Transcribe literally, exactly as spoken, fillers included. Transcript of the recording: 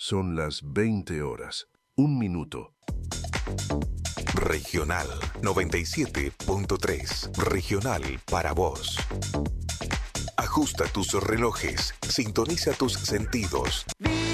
Son las veinte horas. Un minuto. Regional noventa y siete punto tres. Regional para vos. Ajusta tus relojes. Sintoniza tus sentidos.